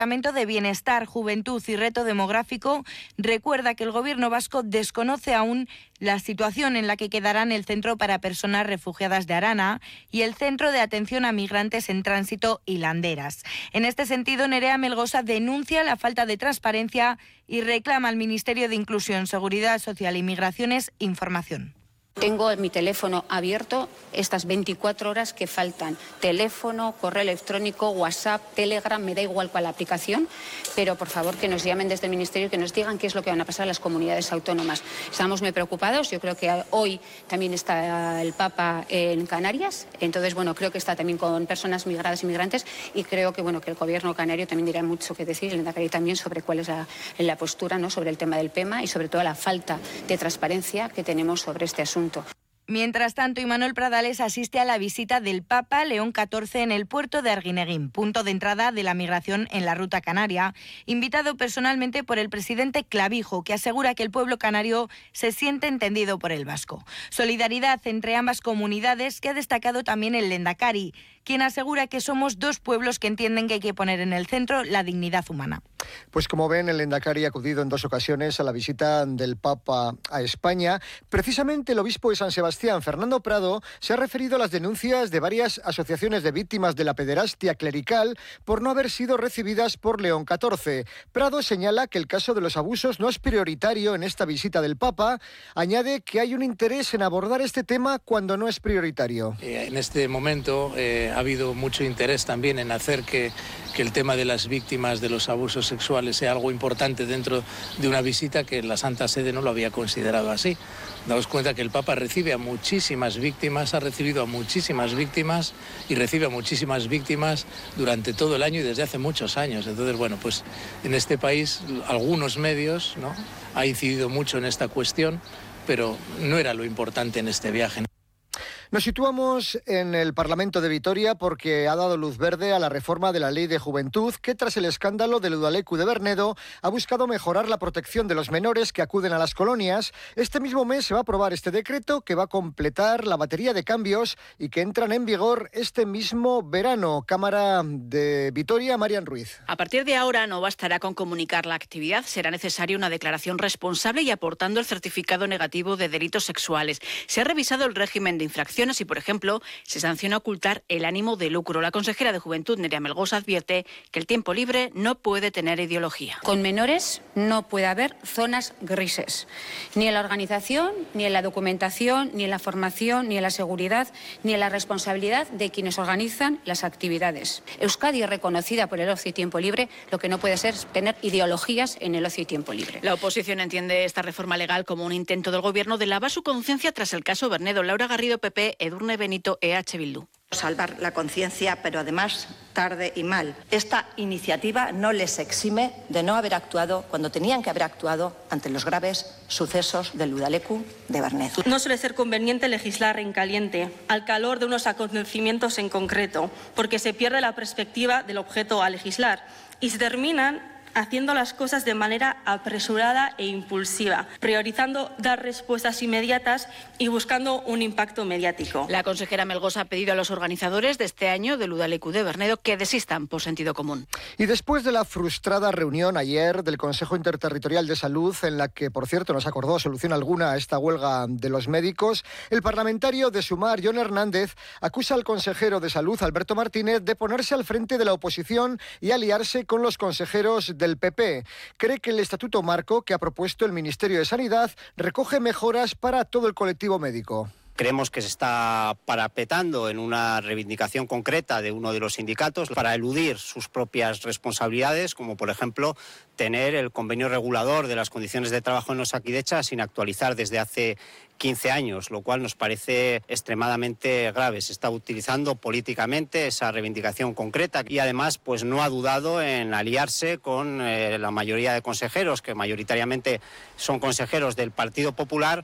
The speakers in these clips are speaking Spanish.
El Departamento de Bienestar, Juventud y Reto Demográfico recuerda que el Gobierno vasco desconoce aún la situación en la que quedarán el Centro para Personas Refugiadas de Arana y el Centro de Atención a Migrantes en Tránsito y Landeras. En este sentido, Nerea Melgosa denuncia la falta de transparencia y reclama al Ministerio de Inclusión, Seguridad Social y Migraciones información. Tengo mi teléfono abierto estas 24 horas que faltan. Teléfono, correo electrónico, WhatsApp, Telegram, me da igual cuál la aplicación, pero por favor que nos llamen desde el Ministerio y que nos digan qué es lo que van a pasar a las comunidades autónomas. Estamos muy preocupados, yo creo que hoy también está el Papa en Canarias, entonces creo que está también con personas migradas y migrantes y creo que que el Gobierno canario también dirá mucho que decir, el Lehendakari también sobre cuál es la postura, ¿no?, sobre el tema del PEMA y sobre todo la falta de transparencia que tenemos sobre este asunto. Mientras tanto, Imanol Pradales asiste a la visita del Papa León XIV en el puerto de Arguineguín, punto de entrada de la migración en la ruta canaria, invitado personalmente por el presidente Clavijo, que asegura que el pueblo canario se siente entendido por el vasco. Solidaridad entre ambas comunidades que ha destacado también el Lehendakari, quien asegura que somos dos pueblos que entienden que hay que poner en el centro la dignidad humana. Pues como ven, el Lehendakari ha acudido en 2 ocasiones a la visita del Papa a España. Precisamente el obispo de San Sebastián, Fernando Prado, se ha referido a las denuncias de varias asociaciones de víctimas de la pederastia clerical por no haber sido recibidas por León XIV. Prado señala que el caso de los abusos no es prioritario en esta visita del Papa. Añade que hay un interés en abordar este tema cuando no es prioritario. En este momento ha habido mucho interés también en hacer que el tema de las víctimas de los abusos sexuales sea algo importante dentro de una visita que la Santa Sede no lo había considerado así. Daos cuenta que el Papa recibe a muchísimas víctimas, ha recibido a muchísimas víctimas y recibe a muchísimas víctimas durante todo el año y desde hace muchos años. Entonces, pues en este país algunos medios, ¿no?, ha incidido mucho en esta cuestión, pero no era lo importante en este viaje. Nos situamos en el Parlamento de Vitoria porque ha dado luz verde a la reforma de la Ley de Juventud que, tras el escándalo del Udalecu de Bernedo, ha buscado mejorar la protección de los menores que acuden a las colonias. Este mismo mes se va a aprobar este decreto que va a completar la batería de cambios y que entran en vigor este mismo verano. Cámara de Vitoria, Marian Ruiz. A partir de ahora no bastará con comunicar la actividad, será necesaria una declaración responsable y aportando el certificado negativo de delitos sexuales. Se ha revisado el régimen de infracción y, por ejemplo, se sanciona ocultar el ánimo de lucro. La consejera de Juventud, Nerea Melgosa, advierte que el tiempo libre no puede tener ideología. Con menores no puede haber zonas grises, ni en la organización, ni en la documentación, ni en la formación, ni en la seguridad, ni en la responsabilidad de quienes organizan las actividades. Euskadi es reconocida por el ocio y tiempo libre, lo que no puede ser es tener ideologías en el ocio y tiempo libre. La oposición entiende esta reforma legal como un intento del Gobierno de lavar su conciencia tras el caso Bernedo. Laura Garrido, PP, Edurne Benito, EH Bildu. Salvar la conciencia, pero además tarde y mal. Esta iniciativa no les exime de no haber actuado cuando tenían que haber actuado ante los graves sucesos del Udalecu de Bernedo. No suele ser conveniente legislar en caliente, al calor de unos acontecimientos en concreto, porque se pierde la perspectiva del objeto a legislar y se terminan haciendo las cosas de manera apresurada e impulsiva, priorizando dar respuestas inmediatas y buscando un impacto mediático. La consejera Melgosa ha pedido a los organizadores de este año del Udalecu de Bernedo que desistan por sentido común. Y después de la frustrada reunión ayer del Consejo Interterritorial de Salud, en la que, por cierto, no se acordó solución alguna a esta huelga de los médicos, el parlamentario de Sumar, Jon Hernández, acusa al consejero de Salud, Alberto Martínez, de ponerse al frente de la oposición y aliarse con los consejeros del PP. Cree que el Estatuto Marco que ha propuesto el Ministerio de Sanidad recoge mejoras para todo el colectivo médico. Creemos que se está parapetando en una reivindicación concreta de uno de los sindicatos para eludir sus propias responsabilidades, como por ejemplo tener el convenio regulador de las condiciones de trabajo en Osakidetza sin actualizar desde hace 15 años, lo cual nos parece extremadamente grave. Se está utilizando políticamente esa reivindicación concreta y además pues no ha dudado en aliarse con la mayoría de consejeros, que mayoritariamente son consejeros del Partido Popular.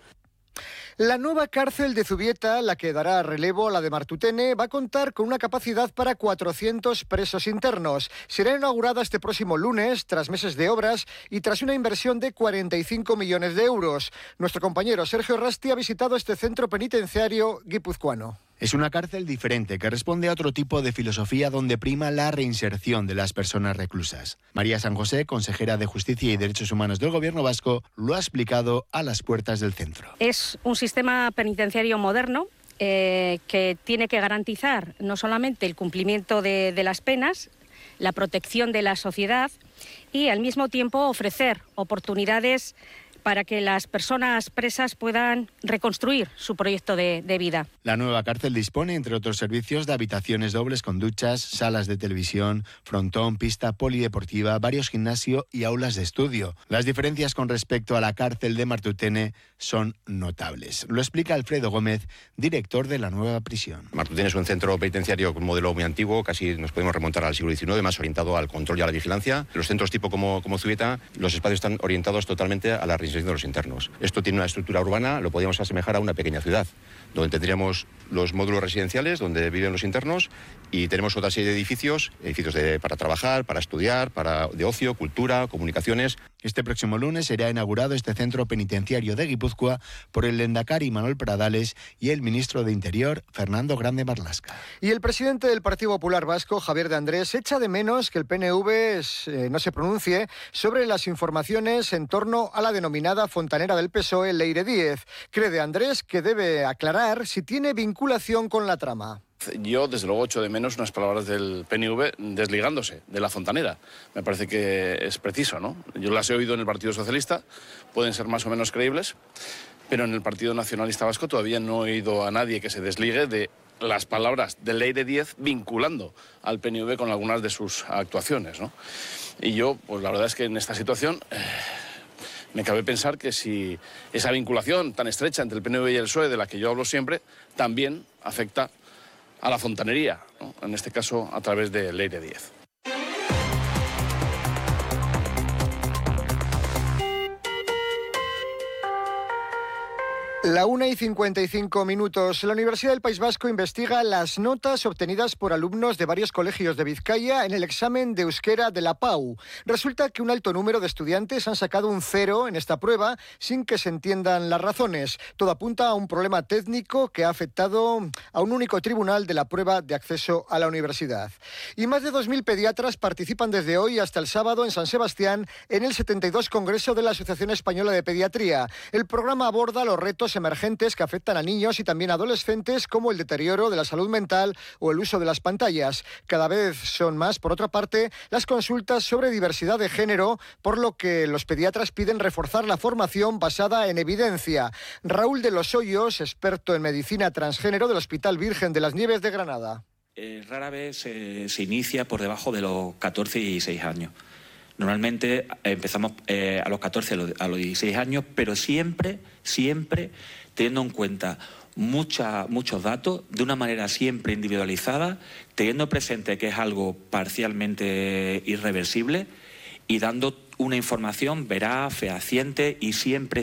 La nueva cárcel de Zubieta, la que dará relevo a la de Martutene, va a contar con una capacidad para 400 presos internos. Será inaugurada este próximo lunes, tras meses de obras y tras una inversión de 45 millones de euros. Nuestro compañero Sergio Rasti ha visitado este centro penitenciario guipuzcoano. Es una cárcel diferente que responde a otro tipo de filosofía donde prima la reinserción de las personas reclusas. María San José, consejera de Justicia y Derechos Humanos del Gobierno vasco, lo ha explicado a las puertas del centro. Es un sistema penitenciario moderno que tiene que garantizar no solamente el cumplimiento de las penas, la protección de la sociedad y al mismo tiempo ofrecer oportunidades para que las personas presas puedan reconstruir su proyecto de vida. La nueva cárcel dispone, entre otros servicios, de habitaciones dobles con duchas, salas de televisión, frontón, pista polideportiva, varios gimnasios y aulas de estudio. Las diferencias con respecto a la cárcel de Martutene son notables. Lo explica Alfredo Gómez, director de la nueva prisión. Martutene es un centro penitenciario con un modelo muy antiguo, casi nos podemos remontar al siglo XIX, más orientado al control y a la vigilancia. Los centros tipo como Zubieta, los espacios están orientados totalmente a la reinserción de los internos. Esto tiene una estructura urbana, lo podríamos asemejar a una pequeña ciudad, donde tendríamos los módulos residenciales donde viven los internos y tenemos otra serie de edificios para trabajar, para estudiar, de ocio, cultura, comunicaciones. Este próximo lunes será inaugurado este centro penitenciario de Guipúzcoa por el Lehendakari Manuel Pradales y el ministro de Interior, Fernando Grande Marlaska. Y el presidente del Partido Popular Vasco, Javier de Andrés, echa de menos que el PNV no se pronuncie sobre las informaciones en torno a la denominada fontanera del PSOE, Leire Díez. Cree de Andrés que debe aclarar si tiene vinculación con la trama. Yo, desde luego, echo de menos unas palabras del PNV desligándose de la fontanera. Me parece que es preciso, ¿no? Yo las he oído en el Partido Socialista, pueden ser más o menos creíbles, pero en el Partido Nacionalista Vasco todavía no he oído a nadie que se desligue de las palabras de Leire Díez vinculando al PNV con algunas de sus actuaciones, ¿no? Y yo, pues la verdad es que en esta situación me cabe pensar que si esa vinculación tan estrecha entre el PNV y el PSOE, de la que yo hablo siempre, también afecta a la fontanería, ¿no? En este caso a través de Leire Díez. La 1:55. La Universidad del País Vasco investiga las notas obtenidas por alumnos de varios colegios de Vizcaya en el examen de euskera de la PAU. Resulta que un alto número de estudiantes han sacado un 0 en esta prueba sin que se entiendan las razones. Todo apunta a un problema técnico que ha afectado a un único tribunal de la prueba de acceso a la universidad. Y más de 2.000 pediatras participan desde hoy hasta el sábado en San Sebastián en el 72 Congreso de la Asociación Española de Pediatría. El programa aborda los retos emergentes que afectan a niños y también a adolescentes, como el deterioro de la salud mental o el uso de las pantallas. Cada vez son más, por otra parte, las consultas sobre diversidad de género, por lo que los pediatras piden reforzar la formación basada en evidencia. Raúl de los Hoyos, experto en medicina transgénero del Hospital Virgen de las Nieves de Granada. Rara vez se inicia por debajo de los 14 y 16 años. Normalmente empezamos a los 14, a los 16 años, pero siempre teniendo en cuenta muchos datos, de una manera siempre individualizada, teniendo presente que es algo parcialmente irreversible y dando una información veraz, fehaciente y siempre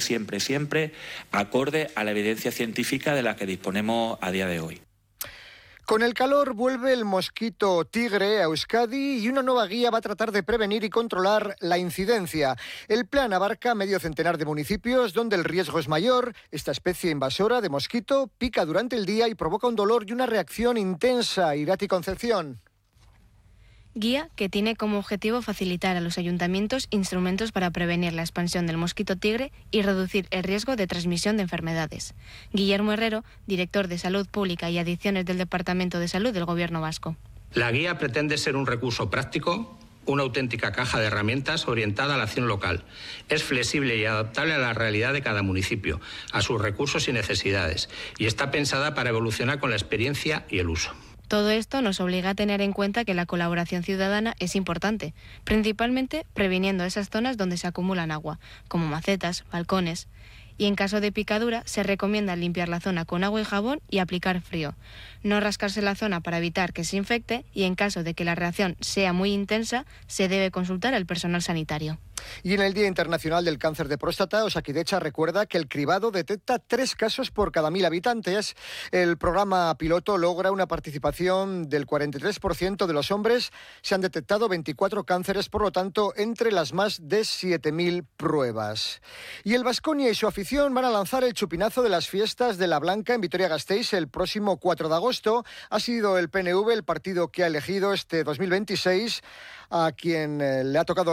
acorde a la evidencia científica de la que disponemos a día de hoy. Con el calor vuelve el mosquito tigre a Euskadi y una nueva guía va a tratar de prevenir y controlar la incidencia. El plan abarca medio centenar de municipios donde el riesgo es mayor. Esta especie invasora de mosquito pica durante el día y provoca un dolor y una reacción intensa. Irati Concepción. Guía que tiene como objetivo facilitar a los ayuntamientos instrumentos para prevenir la expansión del mosquito tigre y reducir el riesgo de transmisión de enfermedades. Guillermo Herrero, director de Salud Pública y Adicciones del Departamento de Salud del Gobierno vasco. La guía pretende ser un recurso práctico, una auténtica caja de herramientas orientada a la acción local. Es flexible y adaptable a la realidad de cada municipio, a sus recursos y necesidades, y está pensada para evolucionar con la experiencia y el uso. Todo esto nos obliga a tener en cuenta que la colaboración ciudadana es importante, principalmente previniendo esas zonas donde se acumulan agua, como macetas, balcones. Y en caso de picadura, se recomienda limpiar la zona con agua y jabón y aplicar frío. No rascarse la zona para evitar que se infecte y en caso de que la reacción sea muy intensa, se debe consultar al personal sanitario. Y en el Día Internacional del Cáncer de Próstata, Osakidetza recuerda que el cribado detecta 3 casos por cada 1.000 habitantes. El programa piloto logra una participación del 43% de los hombres. Se han detectado 24 cánceres, por lo tanto, entre las más de 7.000 pruebas. Y el Baskonia y su afición van a lanzar el chupinazo de las fiestas de la Blanca en Vitoria-Gasteiz el próximo 4 de agosto. Ha sido el PNV el partido que ha elegido este 2026, a quien le ha tocado